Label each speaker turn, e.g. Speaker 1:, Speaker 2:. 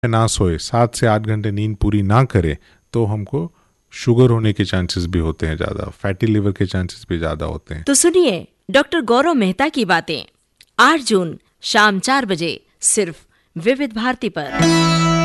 Speaker 1: ना सोए, 7 से 8 घंटे नींद पूरी ना करें, तो हमको शुगर होने के चांसेस भी होते हैं ज़्यादा, फैटी लिवर के चांसेस भी ज़्यादा होते हैं।
Speaker 2: तो सुनिए डॉक्टर गौरव मेहता की बातें 8 जून शाम 4 बजे सिर्फ विविध भारती पर।